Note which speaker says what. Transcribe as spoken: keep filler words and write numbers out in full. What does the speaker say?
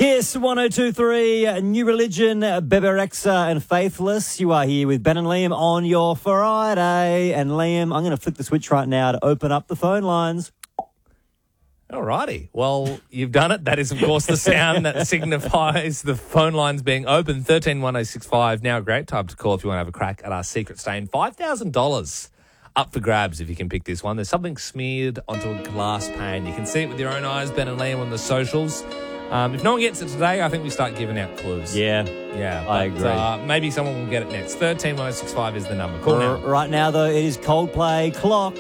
Speaker 1: Kiss one oh two three, New Religion, Bebe Rexha and Faithless. You are here with Ben and Liam on your Friday. And Liam, I'm going to flick the switch right now to open up the phone lines.
Speaker 2: All righty. Well, you've done it. That is, of course, the sound that signifies the phone lines being open. one three one oh six five. Now a great time to call if you want to have a crack at our secret stain. five thousand dollars up for grabs if you can pick this one. There's something smeared onto a glass pane. You can see it with your own eyes, Ben and Liam, on the socials. Um, if no one gets it today, I think we start giving out clues.
Speaker 1: Yeah,
Speaker 2: Yeah.
Speaker 1: I
Speaker 2: but,
Speaker 1: agree.
Speaker 2: Uh, maybe someone will get it next. one three one oh six five is the number. Call now.
Speaker 1: R- right now, though, it is Coldplay Clock.